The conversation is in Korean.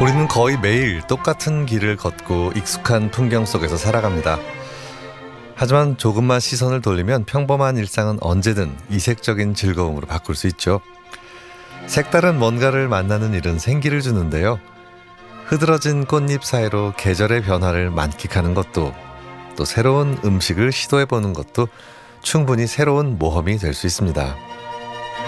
우리는 거의 매일 똑같은 길을 걷고 익숙한 풍경 속에서 살아갑니다. 하지만 조금만 시선을 돌리면 평범한 일상은 언제든 이색적인 즐거움으로 바꿀 수 있죠. 색다른 뭔가를 만나는 일은 생기를 주는데요. 흐드러진 꽃잎 사이로 계절의 변화를 만끽하는 것도, 또 새로운 음식을 시도해보는 것도 충분히 새로운 모험이 될 수 있습니다.